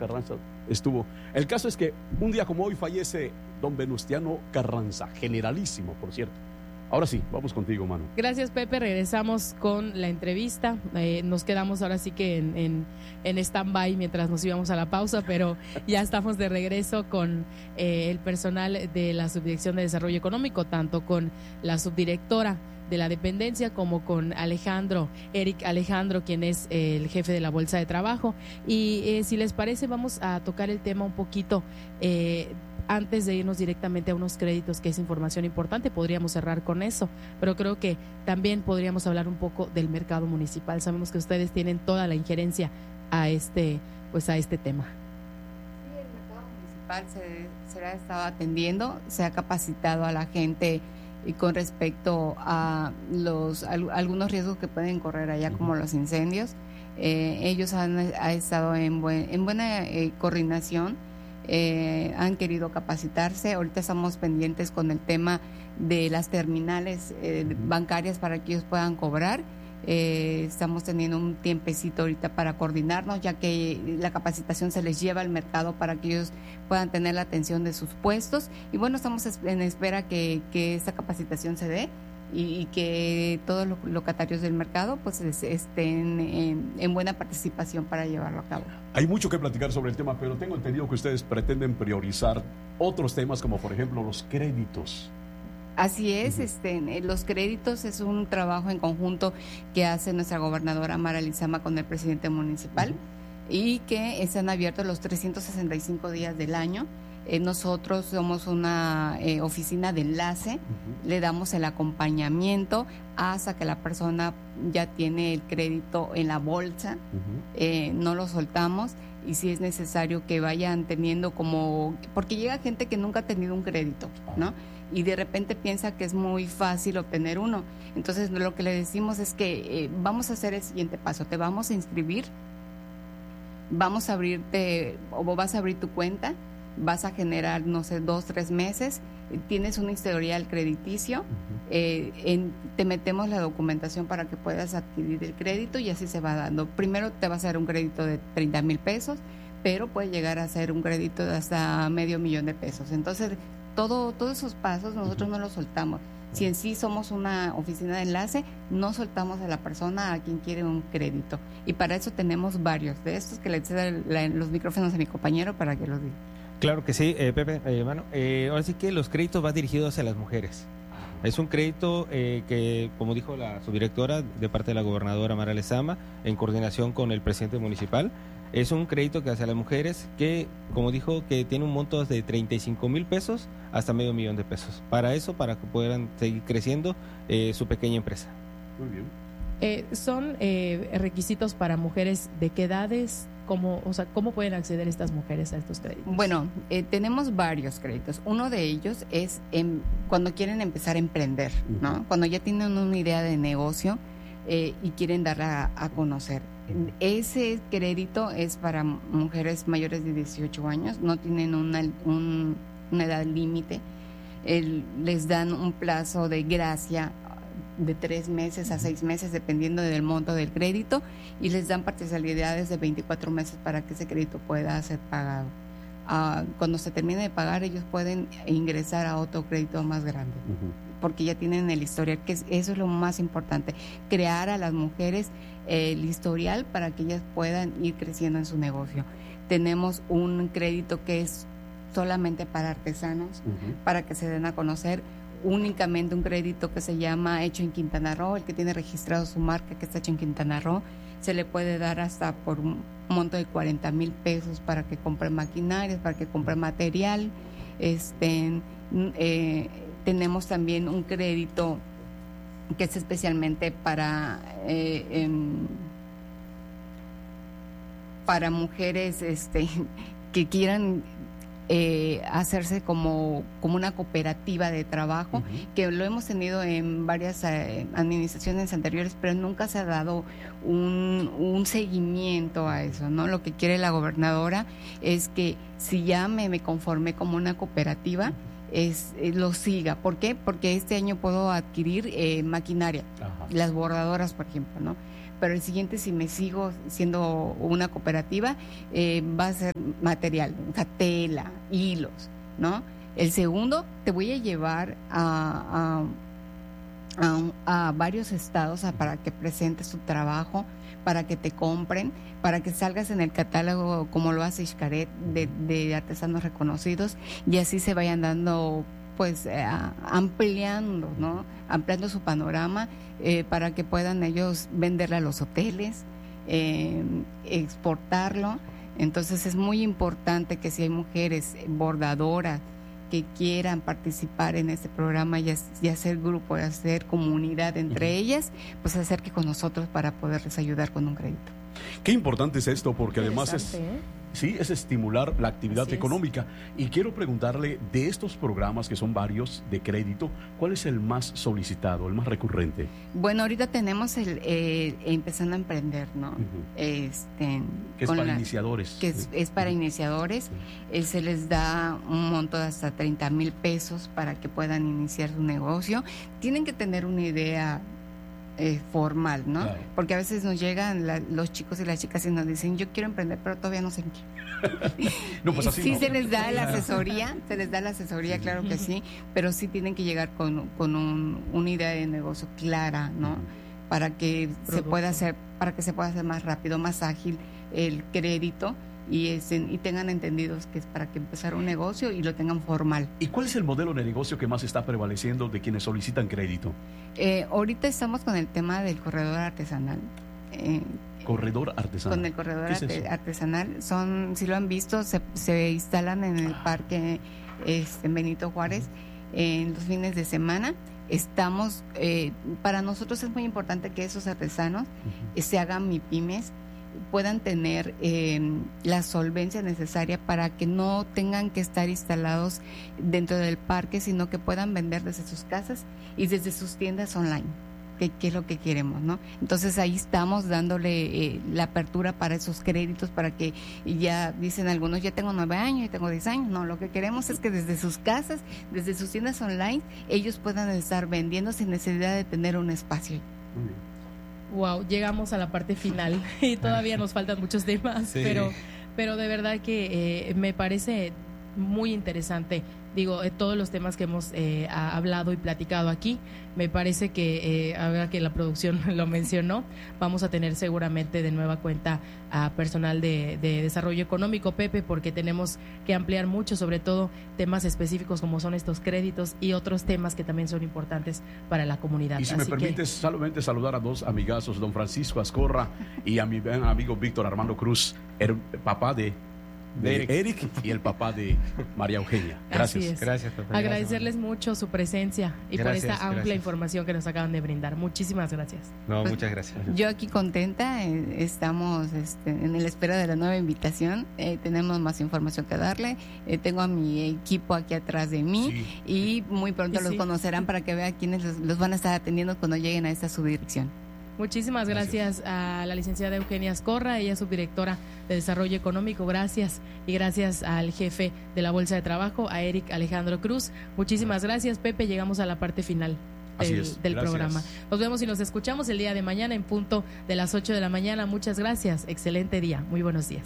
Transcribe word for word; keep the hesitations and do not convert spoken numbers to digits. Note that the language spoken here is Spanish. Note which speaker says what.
Speaker 1: Carranza estuvo. El caso es que un día como hoy fallece don Venustiano Carranza, generalísimo, por cierto. Ahora sí, vamos contigo, Manu.
Speaker 2: Gracias, Pepe. Regresamos con la entrevista. Eh, nos quedamos ahora sí que en, en, en stand-by mientras nos íbamos a la pausa, pero ya estamos de regreso con eh, el personal de la Subdirección de Desarrollo Económico, tanto con la subdirectora de la dependencia como con Alejandro, Eric Alejandro, quien es eh, el jefe de la Bolsa de Trabajo. Y eh, si les parece, vamos a tocar el tema un poquito eh, antes de irnos directamente a unos créditos, que es información importante. Podríamos cerrar con eso, pero creo que también podríamos hablar un poco del mercado municipal. Sabemos que ustedes tienen toda la injerencia a este, pues a este tema.
Speaker 3: Sí, el mercado municipal se, se ha estado atendiendo, se ha capacitado a la gente y con respecto a los a, algunos riesgos que pueden correr allá, como los incendios. Eh, ellos han, han estado en, buen, en buena eh, coordinación, eh, han querido capacitarse. Ahorita estamos pendientes con el tema de las terminales eh, bancarias para que ellos puedan cobrar. Eh, estamos teniendo un tiempecito ahorita para coordinarnos, ya que la capacitación se les lleva al mercado para que ellos puedan tener la atención de sus puestos. Y bueno, estamos en espera que, que esta capacitación se dé y, y que todos los locatarios del mercado pues estén en, en buena participación para llevarlo a cabo.
Speaker 1: Hay mucho que platicar sobre el tema, pero tengo entendido que ustedes pretenden priorizar otros temas, como por ejemplo los créditos.
Speaker 3: Así es, uh-huh. este, los créditos es un trabajo en conjunto que hace nuestra gobernadora Mara Lizama con el presidente municipal, uh-huh. y que están abiertos los trescientos sesenta y cinco días del año. Eh, nosotros somos una eh, oficina de enlace, uh-huh. le damos el acompañamiento hasta que la persona ya tiene el crédito en la bolsa, uh-huh. eh, no lo soltamos, y si es necesario que vayan teniendo como, porque llega gente que nunca ha tenido un crédito, ¿no? Y de repente piensa que es muy fácil obtener uno. Entonces lo que le decimos es que eh, vamos a hacer el siguiente paso, te vamos a inscribir, vamos a abrirte, o vas a abrir tu cuenta, vas a generar, no sé, dos, tres meses, tienes un historial crediticio, uh-huh. eh, en, te metemos la documentación para que puedas adquirir el crédito y así se va dando. Primero te va a hacer un crédito de treinta mil pesos, pero puede llegar a ser un crédito de hasta medio millón de pesos. Entonces, todo, todos esos pasos nosotros uh-huh. no los soltamos. Si en sí somos una oficina de enlace, no soltamos a la persona a quien quiere un crédito. Y para eso tenemos varios de estos, que le cedo los micrófonos a mi compañero para que los diga.
Speaker 4: Claro que sí, eh, Pepe, eh, mano. Eh, ahora sí que los créditos van dirigidos hacia las mujeres. Es un crédito eh, que, como dijo la subdirectora, de parte de la gobernadora Mara Lezama, en coordinación con el presidente municipal, es un crédito que hacia las mujeres que, como dijo, que tiene un monto de treinta y cinco mil pesos hasta medio millón de pesos. Para eso, para que puedan seguir creciendo eh, su pequeña empresa.
Speaker 1: Muy bien.
Speaker 2: Eh, ¿Son eh, requisitos para mujeres de qué edades? ¿Cómo, o sea, ¿Cómo pueden acceder estas mujeres a estos créditos?
Speaker 3: Bueno, eh, tenemos varios créditos. Uno de ellos es en, cuando quieren empezar a emprender, ¿no? Uh-huh. Cuando ya tienen una idea de negocio eh, y quieren darla a, a conocer. Ese crédito es para mujeres mayores de dieciocho años, no tienen una, un, una edad límite. El, les dan un plazo de gracia de tres meses a seis meses, dependiendo del monto del crédito, y les dan parcialidades de veinticuatro meses para que ese crédito pueda ser pagado. Uh, cuando se termine de pagar, ellos pueden ingresar a otro crédito más grande, uh-huh. porque ya tienen el historial, que es, eso es lo más importante, crear a las mujeres eh, el historial para que ellas puedan ir creciendo en su negocio. Tenemos un crédito que es solamente para artesanos, uh-huh. para que se den a conocer, únicamente un crédito que se llama Hecho en Quintana Roo, el que tiene registrado su marca que está hecho en Quintana Roo, se le puede dar hasta por un monto de cuarenta mil pesos para que compre maquinarias, para que compre material. Este, eh, tenemos también un crédito que es especialmente para eh, eh, para mujeres este, que quieran Eh, hacerse como, como una cooperativa de trabajo, uh-huh. que lo hemos tenido en varias eh, administraciones anteriores, pero nunca se ha dado un, un seguimiento a eso, ¿no? Lo que quiere la gobernadora es que si ya me, me conformé como una cooperativa, uh-huh. es, eh, lo siga. ¿Por qué? Porque este año puedo adquirir eh, maquinaria, uh-huh. las bordadoras, por ejemplo, ¿no? pero el siguiente, si me sigo siendo una cooperativa, eh, va a ser material, o sea, tela, hilos, ¿no? El segundo, te voy a llevar a, a, a, a varios estados a, para que presentes tu trabajo, para que te compren, para que salgas en el catálogo como lo hace Xcaret de, de artesanos reconocidos, y así se vayan dando, pues eh, ampliando, ¿no? Ampliando su panorama eh, para que puedan ellos venderle a los hoteles, eh, exportarlo. Entonces es muy importante que si hay mujeres bordadoras que quieran participar en este programa y, y hacer grupo, y hacer comunidad entre ellas, pues se acerque con nosotros para poderles ayudar con un crédito.
Speaker 1: Qué importante es esto, porque además es,
Speaker 2: ¿eh?
Speaker 1: sí, es estimular la actividad
Speaker 2: Así
Speaker 1: económica. Y quiero preguntarle, de estos programas, que son varios de crédito, ¿cuál es el más solicitado, el más recurrente?
Speaker 3: Bueno, ahorita tenemos el eh, empezando a emprender, ¿no?
Speaker 1: Uh-huh.
Speaker 3: Este,
Speaker 1: que es
Speaker 3: con
Speaker 1: para
Speaker 3: la,
Speaker 1: iniciadores.
Speaker 3: Que es, es para iniciadores. Uh-huh. eh, se les da un monto de hasta treinta mil pesos para que puedan iniciar su negocio. Tienen que tener una idea Eh, formal, ¿no?
Speaker 1: Claro.
Speaker 3: Porque a veces nos llegan la, los chicos y las chicas y nos dicen, yo quiero emprender, pero todavía no sé en qué.
Speaker 1: No, pues así
Speaker 3: sí
Speaker 1: no.
Speaker 3: se les da la asesoría, se les da la asesoría, sí. Claro que sí, pero sí tienen que llegar con, con un, una idea de negocio clara, ¿no? Uh-huh. Para que Producto. se pueda hacer, para que se pueda hacer más rápido, más ágil el crédito. Y, es en, y tengan entendidos que es para que empezar un negocio y lo tengan formal.
Speaker 1: ¿Y cuál es el modelo de negocio que más está prevaleciendo de quienes solicitan crédito?
Speaker 3: Eh, ahorita estamos con el tema del corredor artesanal. Eh,
Speaker 1: corredor artesanal.
Speaker 3: Con el corredor
Speaker 1: ¿Qué es
Speaker 3: arte,
Speaker 1: eso?
Speaker 3: artesanal. Son, si lo han visto, se, se instalan en el parque este, Benito Juárez en los fines de semana. Estamos, eh, para nosotros es muy importante que esos artesanos uh-huh. se hagan MIPYMES, puedan tener eh, la solvencia necesaria para que no tengan que estar instalados dentro del parque, sino que puedan vender desde sus casas y desde sus tiendas online, que, que es lo que queremos, ¿no? Entonces ahí estamos dándole eh, la apertura para esos créditos, para que ya dicen algunos, ya tengo nueve años, ya tengo diez años, no, lo que queremos es que desde sus casas, desde sus tiendas online, ellos puedan estar vendiendo sin necesidad de tener un espacio.
Speaker 1: Mm.
Speaker 2: Wow, llegamos a la parte final y todavía nos faltan muchos temas, sí. pero, pero de verdad que eh, me parece muy interesante. Digo, eh, todos los temas que hemos eh, hablado y platicado aquí, me parece que, eh, ahora que la producción lo mencionó, vamos a tener seguramente de nueva cuenta a personal de, de desarrollo económico, Pepe, porque tenemos que ampliar mucho, sobre todo temas específicos como son estos créditos y otros temas que también son importantes para la comunidad.
Speaker 1: Y si
Speaker 2: Así
Speaker 1: me permites, que... solamente saludar a dos amigazos, don Francisco Azcorra y a mi buen amigo Víctor Armando Cruz, el papá de... de Eric. Eric y el papá de María Eugenia. Gracias.
Speaker 4: Gracias, papá.
Speaker 2: Agradecerles mucho su presencia y gracias, por esta amplia gracias. información que nos acaban de brindar. Muchísimas gracias.
Speaker 4: No, pues, muchas gracias.
Speaker 3: Yo aquí contenta, eh, estamos este, en la espera de la nueva invitación. Eh, tenemos más información que darle. Eh, tengo a mi equipo aquí atrás de mí sí. y muy pronto y los sí. conocerán para que vean quiénes los, los van a estar atendiendo cuando lleguen a esta subdirección.
Speaker 2: Muchísimas gracias, gracias a la licenciada Eugenia Azcorra, ella es subdirectora de Desarrollo Económico, gracias, y gracias al jefe de la Bolsa de Trabajo, a Eric Alejandro Cruz. Muchísimas gracias, Pepe, llegamos a la parte final del, del programa. Nos vemos y nos escuchamos el día de mañana en punto de las ocho de la mañana. Muchas gracias, excelente día, muy buenos días.